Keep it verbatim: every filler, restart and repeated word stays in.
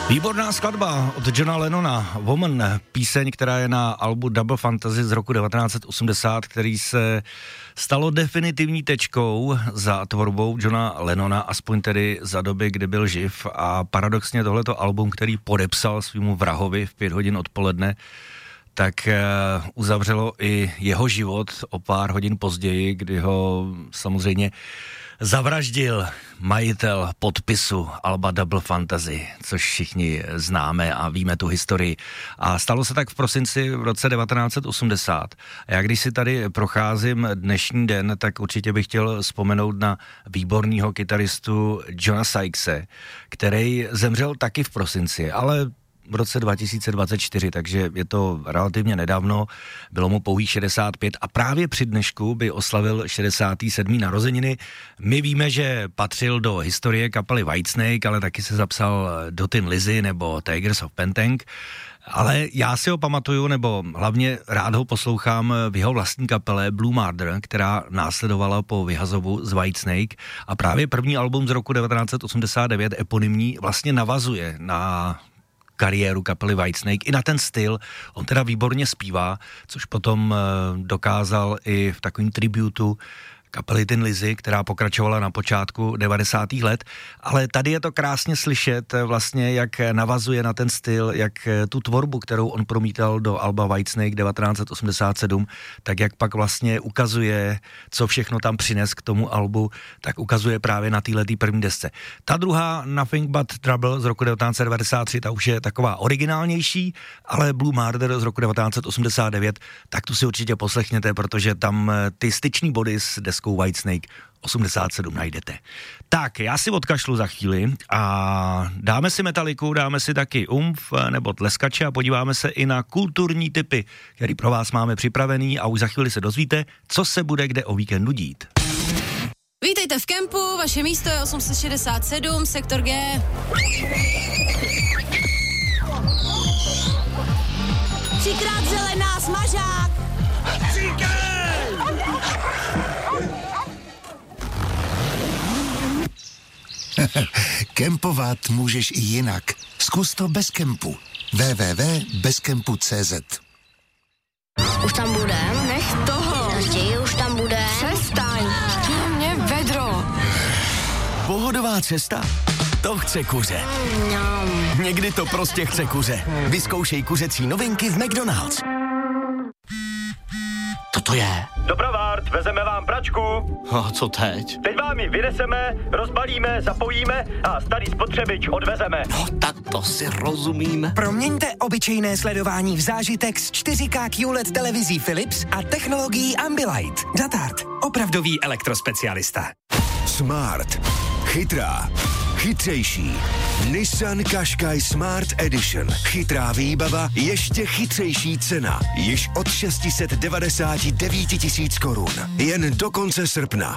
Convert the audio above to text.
Výborná skladba od Johna Lennona, Woman, píseň, která je na albu Double Fantasy z roku devatenáct set osmdesát, který se stalo definitivní tečkou za tvorbou Johna Lennona, aspoň tedy za doby, kdy byl živ, a paradoxně tohleto album, který podepsal svýmu vrahovi v pět hodin odpoledne, tak uh, uzavřelo i jeho život o pár hodin později, kdy ho samozřejmě zavraždil majitel podpisu alba Double Fantasy, což všichni známe a víme tu historii. A stalo se tak v prosinci v roce devatenáct set osmdesát. A já když si tady procházím dnešní den, tak určitě bych chtěl vzpomenout na výborného kytaristu Johna Sykese, který zemřel taky v prosinci, ale v roce dva tisíce dvacet čtyři, takže je to relativně nedávno, bylo mu pouhých šedesát pět a právě při dnešku by oslavil šedesáté sedmé narozeniny. My víme, že patřil do historie kapely Whitesnake, ale taky se zapsal do Thin Lizzy nebo Tigers of Pentank, ale já si ho pamatuju, nebo hlavně rád ho poslouchám v jeho vlastní kapele Blue Murder, která následovala po vyhazovu z Whitesnake, a právě první album z roku devatenáct set osmdesát devět, eponymní, vlastně navazuje na kariéru kapely Whitesnake i na ten styl. On teda výborně zpívá, což potom dokázal i v takovém tributu kapely Thin Lizzy, která pokračovala na počátku devadesátých let, ale tady je to krásně slyšet vlastně, jak navazuje na ten styl, jak tu tvorbu, kterou on promítal do alba Whitesnake devatenáct set osmdesát sedm, tak jak pak vlastně ukazuje, co všechno tam přines k tomu albu, tak ukazuje právě na téhletý první desce. Ta druhá, Nothing But Trouble z roku devatenáct set devadesát tři, ta už je taková originálnější, ale Blue Murder z roku devatenáct set osmdesát devět, tak tu si určitě poslechněte, protože tam ty styční body s deskou Whitesnake osmdesát sedm najdete. Tak, já si odkašlu za chvíli a dáme si Metaliku, dáme si taky Umf nebo Tleskače a podíváme se i na kulturní tipy, který pro vás máme připravený, a už za chvíli se dozvíte, co se bude kde o víkendu dít. Vítejte v kempu, vaše místo je osm set šedesát sedm, sektor G. Třikrát zelená, smažák! Kempovat můžeš i jinak. Zkus to bez kempu. w w w tečka bezkempu tečka cé zet. Už tam budem? Nech toho. Raději už tam budem. Přestaň. Mě vedro. Pohodová cesta? To chce kuře. No. Někdy to prostě chce kuře. Vyzkoušej kuřecí novinky v McDonald's. Co to je? Dobrovart, vezeme vám pračku. A co teď? Teď vám ji vyneseme, rozbalíme, zapojíme a starý spotřebič odvezeme. No tak to si rozumíme. Proměňte obyčejné sledování v zážitek s čtyři ká Q L E D televizí Philips a technologií Ambilight. Datart, opravdový elektrospecialista. Smart. Chytrá. Chytřejší. Nissan Qashqai Smart Edition. Chytrá výbava, ještě chytřejší cena. Již od šest set devadesát devět tisíc korun. Jen do konce srpna.